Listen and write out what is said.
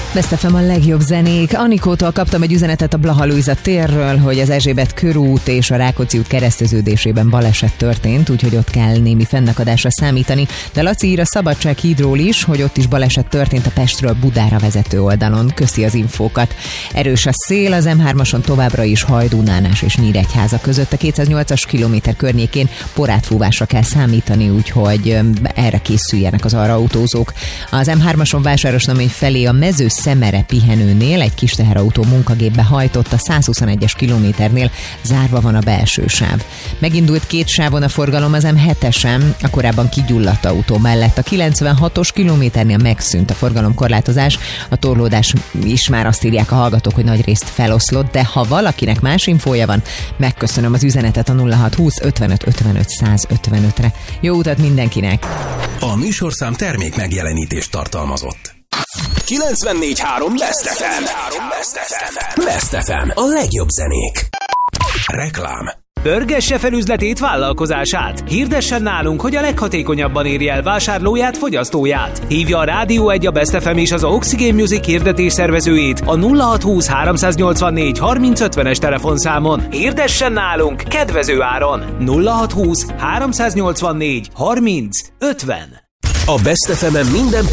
Best FM a legjobb zenék. Anikótól kaptam egy üzenetet a Blaha Lujza térről, hogy az Erzsébet körút és a Rákóczi út kereszteződésében baleset történt, úgyhogy ott kell némi fennakadásra számítani. De Laci ír a Szabadsághídról is, hogy ott is baleset történt a Pestről Budára vezető oldalon. Köszi az infókat. Erős a szél, az M3-ason továbbra is Hajdú-Nánás és Nyíregyháza között. A 208-as kilométer környékén porátfúvásra kell számítani, úgyhogy erre készüljenek az arra autózók. Az M3-ason Vásárosnamény felé a Mező-Szemere pihenőnél egy kis teherautó munkagépbe hajtott, a 121-es kilométernél zárva van a belső sáv. Megindult két sávon a forgalom az M7-esen, a korábban kigyulladt autó mellett. A 96-os kilométernél megszűnt a forgalomkorlátozás, a torlódás is már azt írják a hallgatók, hogy nagy részt feloszlott, de ha valakinek más infója van, megköszönöm az üzenetet a 0620 55 55 155-re. Jó utat mindenkinek! A műsorszám termék megjelenítést tartalmazott. 94.3 Best FM. Best FM. A legjobb zenék. Reklám. Pörgesse fel üzletét, vállalkozását. Hirdessen nálunk, hogy a leghatékonyabban érje el vásárlóját, fogyasztóját. Hívja a Rádió 1, a Best FM és az Oxygen Music hirdetés szervezőjét a 0620 384 3050-es telefonszámon. Hirdessen nálunk kedvező áron. 0620 384 3050. A Best FM-en minden